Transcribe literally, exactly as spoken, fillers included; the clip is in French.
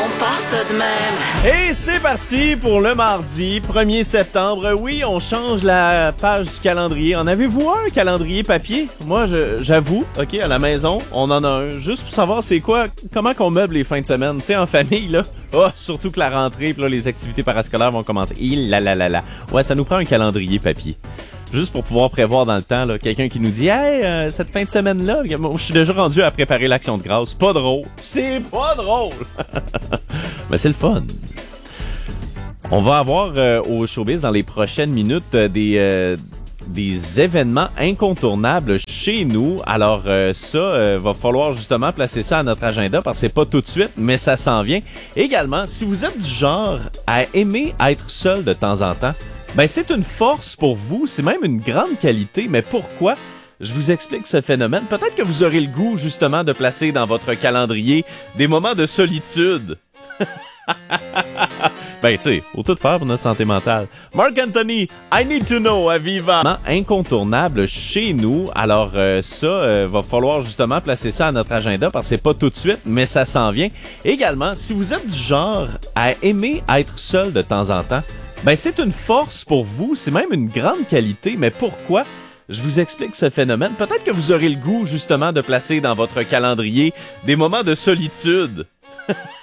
part ça de même. Et c'est parti pour le mardi premier septembre. Oui, on change la page du calendrier. En avez-vous un calendrier papier? Moi, je, j'avoue, OK, à la maison, on en a un. Juste pour savoir c'est quoi, comment qu'on meuble les fins de semaine. Tu sais, en famille, là. Oh, surtout que la rentrée, puis là, les activités parascolaires vont commencer. Il là, là, là, là. Ouais, ça nous prend un calendrier papier. Juste pour pouvoir prévoir dans le temps, là, quelqu'un qui nous dit « Hey, euh, cette fin de semaine-là, moi, je suis déjà rendu à préparer l'action de grâce. » Pas drôle. C'est pas drôle. Mais c'est le fun. On va avoir euh, au Showbiz dans les prochaines minutes euh, des, euh, des événements incontournables chez nous. Alors euh, ça, euh, va falloir justement placer ça à notre agenda parce que c'est pas tout de suite, mais ça s'en vient. Également, si vous êtes du genre à aimer être seul de temps en temps, ben c'est une force pour vous, c'est même une grande qualité, mais pourquoi? Je vous explique ce phénomène. Peut-être que vous aurez le goût justement de placer dans votre calendrier des moments de solitude. Ben tu sais, faut tout faire pour notre santé mentale. Marc Anthony, I Need to Know à Viva. Incontournable chez nous. Alors euh, ça, euh, va falloir justement placer ça à notre agenda parce que c'est pas tout de suite, mais ça s'en vient. Également, si vous êtes du genre à aimer être seul de temps en temps, ben c'est une force pour vous, c'est même une grande qualité, mais pourquoi? Je vous explique ce phénomène. Peut-être que vous aurez le goût justement de placer dans votre calendrier des moments de solitude.